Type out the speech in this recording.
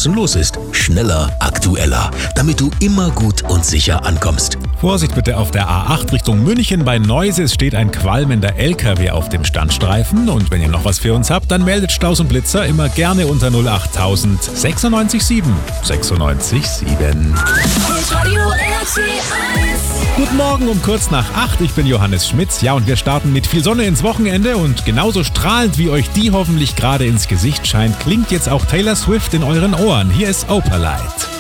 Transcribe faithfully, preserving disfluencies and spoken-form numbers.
draußen los ist. Schneller, aktueller, damit du immer gut und sicher ankommst. Vorsicht bitte auf der A acht Richtung München. Bei Neuses steht ein qualmender L K W auf dem Standstreifen. Und wenn ihr noch was für uns habt, dann meldet Staus und Blitzer immer gerne unter null acht tausend sechsundneunzig sieben sechsundneunzig sieben. Guten Morgen um kurz nach acht. Ich bin Johannes Schmitz. Ja, und wir starten mit viel Sonne ins Wochenende. Und genauso strahlend wie euch die hoffentlich gerade ins Gesicht scheint, klingt jetzt auch Taylor Swift in euren Ohren. Hier ist Opalite.